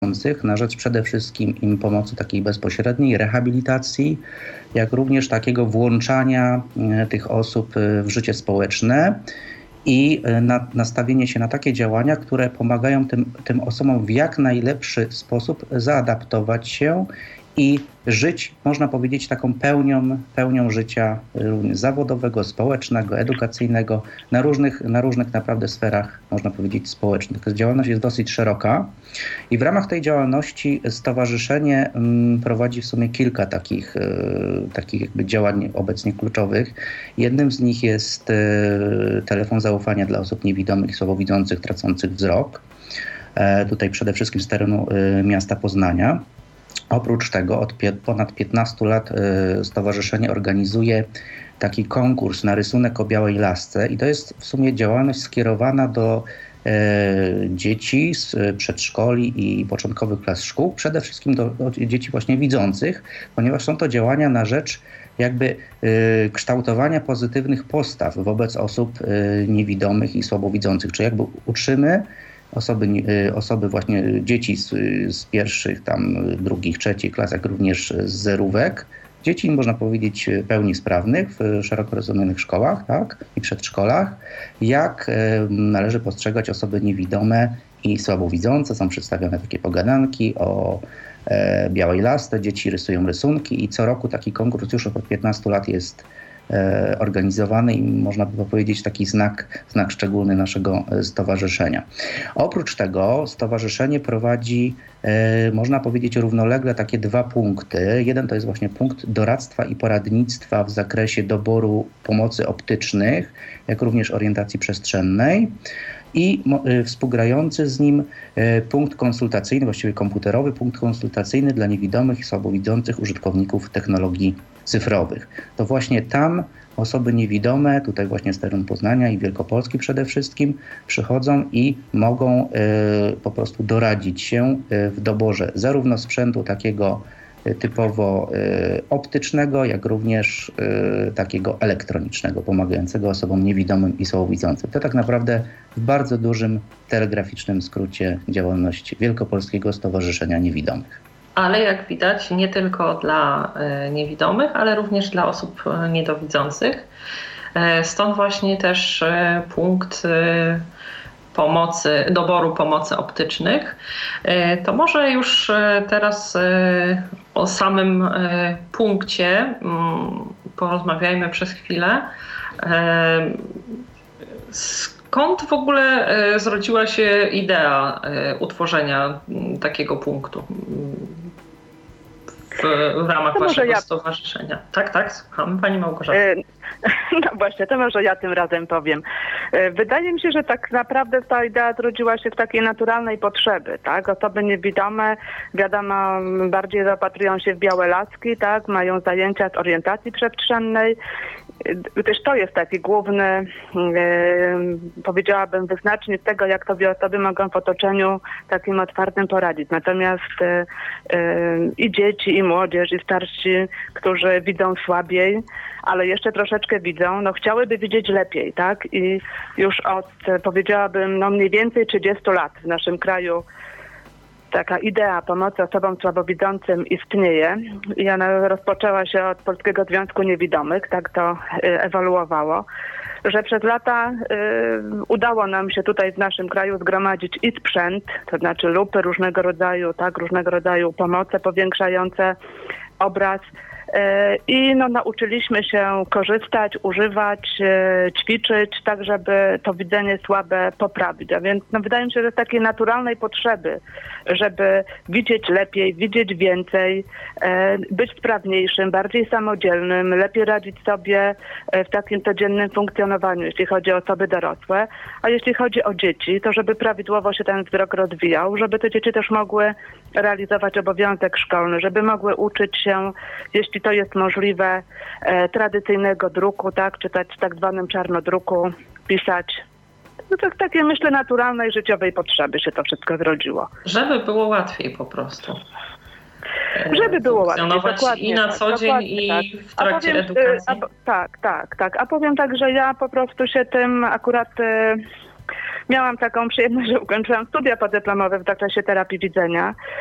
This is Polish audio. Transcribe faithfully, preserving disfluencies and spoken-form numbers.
na rzecz przede wszystkim im pomocy takiej bezpośredniej, rehabilitacji, jak również takiego włączania tych osób w życie społeczne i na, nastawienie się na takie działania, które pomagają tym, tym osobom w jak najlepszy sposób zaadaptować się i żyć, można powiedzieć, taką pełnią, pełnią życia również zawodowego, społecznego, edukacyjnego, na różnych, na różnych naprawdę sferach, można powiedzieć, społecznych. Działalność jest dosyć szeroka i w ramach tej działalności stowarzyszenie m, prowadzi w sumie kilka takich, e, takich jakby działań obecnie kluczowych. Jednym z nich jest e, telefon zaufania dla osób niewidomych i słabowidzących, tracących wzrok. E, tutaj przede wszystkim z terenu e, miasta Poznania. Oprócz tego od ponad piętnastu lat stowarzyszenie organizuje taki konkurs na rysunek o białej lasce i to jest w sumie działalność skierowana do e, dzieci z przedszkoli i początkowych klas szkół, przede wszystkim do, do dzieci właśnie widzących, ponieważ są to działania na rzecz jakby e, kształtowania pozytywnych postaw wobec osób e, niewidomych i słabowidzących, czyli jakby uczymy Osoby, osoby właśnie dzieci z, z pierwszych, tam drugich, trzecich klas, jak również z zerówek. Dzieci, można powiedzieć, pełni sprawnych w szeroko rozumianych szkołach, tak, i przedszkolach. Jak e, należy postrzegać osoby niewidome i słabowidzące. Są przedstawione takie pogadanki o e, białej lasce. Dzieci rysują rysunki i co roku taki konkurs już od piętnastu lat jest organizowany i można by powiedzieć taki znak, znak szczególny naszego stowarzyszenia. Oprócz tego stowarzyszenie prowadzi, e, można powiedzieć, równolegle takie dwa punkty. Jeden to jest właśnie punkt doradztwa i poradnictwa w zakresie doboru pomocy optycznych, jak również orientacji przestrzennej. I y, współgrający z nim y, punkt konsultacyjny, właściwie komputerowy punkt konsultacyjny dla niewidomych i słabowidzących użytkowników technologii cyfrowych. To właśnie tam osoby niewidome, tutaj właśnie z terenu Poznania i Wielkopolski przede wszystkim, przychodzą i mogą y, po prostu doradzić się y, w doborze zarówno sprzętu takiego typowo y, optycznego, jak również y, takiego elektronicznego, pomagającego osobom niewidomym i słabowidzącym. To tak naprawdę w bardzo dużym telegraficznym skrócie działalność Wielkopolskiego Stowarzyszenia Niewidomych. Ale jak widać nie tylko dla y, niewidomych, ale również dla osób y, niedowidzących. Y, stąd właśnie też y, punkt y, pomocy, doboru pomocy optycznych. To może już teraz o samym punkcie porozmawiajmy przez chwilę. Skąd w ogóle zrodziła się idea utworzenia takiego punktu w, w ramach waszego ja... stowarzyszenia? Tak, tak, słucham. Pani Małgorzata. No właśnie, to może ja tym razem powiem. Wydaje mi się, że tak naprawdę ta idea zrodziła się w takiej naturalnej potrzeby, tak? Osoby niewidome, wiadomo, bardziej zapatrują się w białe laski, tak? Mają zajęcia z orientacji przestrzennej. Też to jest taki główny, e, powiedziałabym, wyznacznik tego, jak sobie osoby mogą w otoczeniu takim otwartym poradzić. Natomiast e, e, i dzieci, i młodzież, i starsi, którzy widzą słabiej, ale jeszcze troszeczkę widzą, no chciałyby widzieć lepiej, tak? I już od, powiedziałabym, no mniej więcej trzydziestu lat w naszym kraju taka idea pomocy osobom słabowidzącym istnieje i ona rozpoczęła się od Polskiego Związku Niewidomych, tak to y, ewoluowało, że przez lata y, udało nam się tutaj w naszym kraju zgromadzić i sprzęt, to znaczy lupy różnego rodzaju, tak, różnego rodzaju pomoce powiększające obraz, i no, nauczyliśmy się korzystać, używać, ćwiczyć, tak żeby to widzenie słabe poprawić. A więc no, wydaje mi się, że z takiej naturalnej potrzeby, żeby widzieć lepiej, widzieć więcej, być sprawniejszym, bardziej samodzielnym, lepiej radzić sobie w takim codziennym funkcjonowaniu, jeśli chodzi o osoby dorosłe, a jeśli chodzi o dzieci, to żeby prawidłowo się ten wzrok rozwijał, żeby te dzieci też mogły realizować obowiązek szkolny, żeby mogły uczyć się, jeśli to jest możliwe, e, tradycyjnego druku, tak, czytać w tak zwanym czarnodruku, pisać. No to z takiej, myślę, naturalnej, życiowej potrzeby się to wszystko zrodziło. Żeby było łatwiej po prostu. Żeby było łatwiej, dokładnie i na tak, co dzień, i tak. w trakcie powiem, edukacji. A, tak, tak, tak. A powiem tak, że ja po prostu się tym akurat... miałam taką przyjemność, że ukończyłam studia podyplomowe w zakresie terapii widzenia